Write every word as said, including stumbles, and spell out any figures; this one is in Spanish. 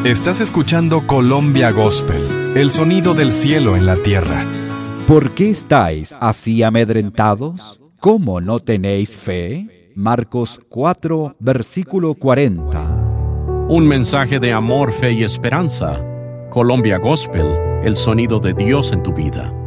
Estás escuchando Colombia Gospel, el sonido del cielo en la tierra. ¿Por qué estáis así amedrentados? ¿Cómo no tenéis fe? Marcos cuatro, versículo cuarenta. Un mensaje de amor, fe y esperanza. Colombia Gospel, el sonido de Dios en tu vida.